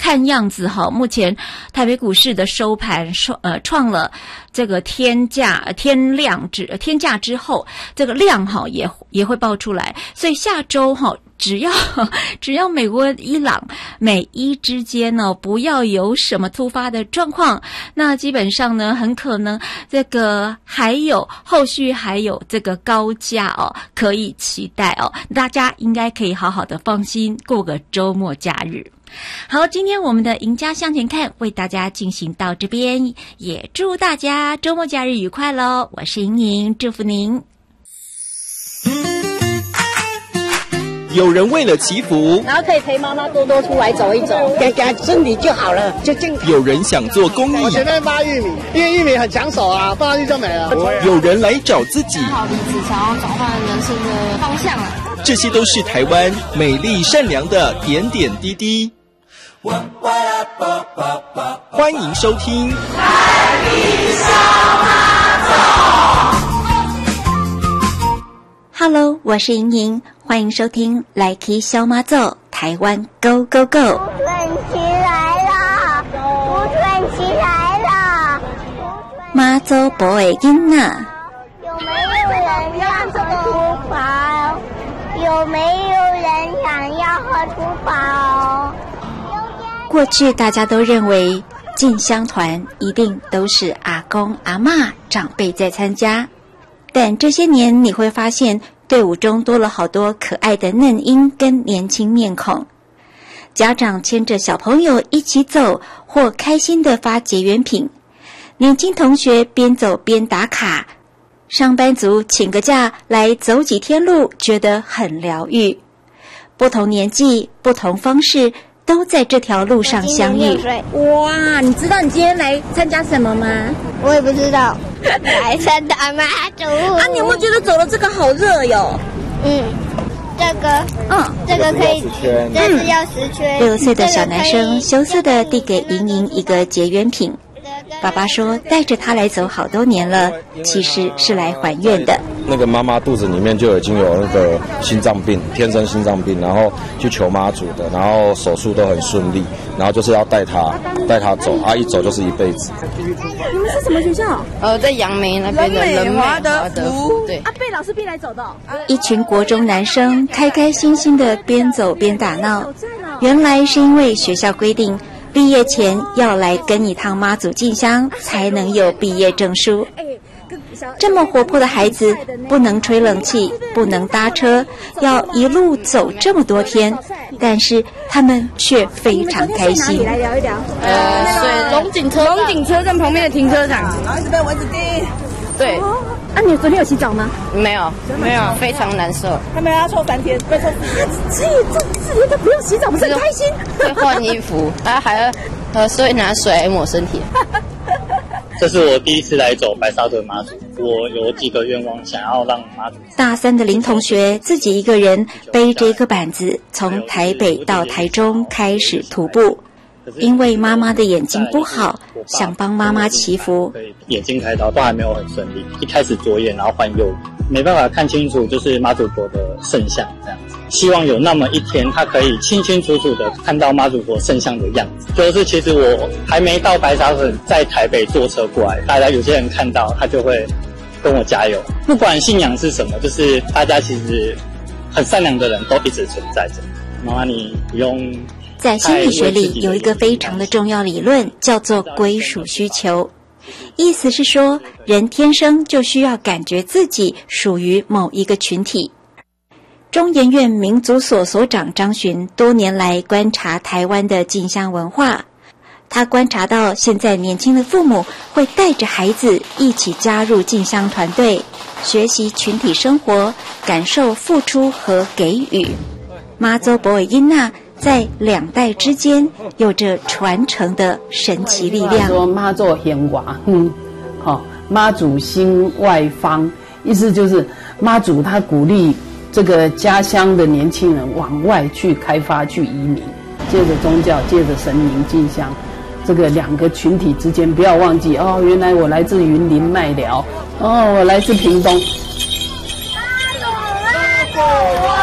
看样子目前台北股市的收盘创了这个天价之后，这个量也会爆出来，所以下周只要美国伊朗美伊之间呢不要有什么突发的状况，那基本上呢很可能这个后续还有这个高价可以期待大家应该可以好好的放心过个周末假日。好，今天我们的赢家向前看为大家进行到这边，也祝大家周末假日愉快咯。我是莹莹，祝福您。 有人为了祈福， 然后可以陪妈妈多多出来走一走，给身体就好了，就健康。 有人想做公益， 我前面发玉米，因为玉米很抢手啊，放上去就没了。 有人来找自己， 好离职，想要转换人生的方向啊。 这些都是台湾美丽善良的点点滴滴。欢迎收听台北小马走。Hello， 我是莹莹，欢迎收听来去小马走，台湾 Go Go Go。 吴准起来了，吴准起来了， 马走博的囡仔。 有没有人要喝土堡？有没有人想要喝土堡？ 过去大家都认为进香团一定都是阿公阿嬷长辈在参加，但这些年你会发现队伍中多了好多可爱的嫩婴跟年轻面孔，家长牵着小朋友一起走，或开心地发结缘品，年轻同学边走边打卡，上班族请个假来走几天路，觉得很疗愈。不同年纪不同方式都在这条路上相遇。 哇，你知道你今天来参加什么吗？ 我也不知道。来参加妈祖啊！ 你有没有觉得走了这个好热哟？ 这个可以，这是要10圈。 6岁的小男生羞涩地递给莹莹一个结缘品。爸爸说带着他来走好多年了，其实是来还愿的。 那个妈妈肚子里面就已经有那个心脏病，天生心脏病，然后去求妈祖的，然后手术都很顺利，然后就是要带他走一走就是一辈子。 你们是什么学校？ 在杨梅那边的人美华德福。对， 被老师逼来走的。 一群国中男生开开心心的边走边打闹，原来是因为学校规定毕业前要来跟一趟妈祖进香才能有毕业证书。这么活泼的孩子不能吹冷气，不能搭车，要一路走这么多天，但是他们却非常开心。 来聊一聊。 龙井车站旁边的停车场。 然后这边蚊子叮。 对。 你昨天有洗澡吗？ 没有，非常难受。 他们要抽3天，被抽4天。这4天都不用洗澡，不是很开心？ 会换衣服，还要所以拿水来抹身体。 这是我第一次来走白沙屯妈祖，我有几个愿望想要让妈祖。 大3的林同学自己一个人背着一个板子，从台北到台中开始徒步。因为妈妈的眼睛不好，想帮妈妈祈福。 眼睛开刀都还没有很顺利，一开始左眼，然后换右眼，没办法看清楚就是妈祖婆的圣像这样子。希望有那么一天，他可以清清楚楚的看到妈祖婆圣像的样子。就是其实我还没到白沙屯，在台北坐车过来，大家有些人看到他就会跟我加油。不管信仰是什么，就是大家其实很善良的人都一直存在着。妈妈，你不用。 在心理学里有一个非常的重要理论，叫做归属需求。意思是说，人天生就需要感觉自己属于某一个群体。中研院民族所所长张巡多年来观察台湾的进香文化，他观察到现在年轻的父母会带着孩子一起加入进香团队，学习群体生活，感受付出和给予。妈祖婆的囡仔在2代之间有着传承的神奇力量。 说妈祖显娃，妈祖兴外方，意思就是妈祖他鼓励这个家乡的年轻人往外去开发、去移民，借着宗教、借着神明进香，这个2个群体之间不要忘记原来我来自云林麦寮，我来自屏东。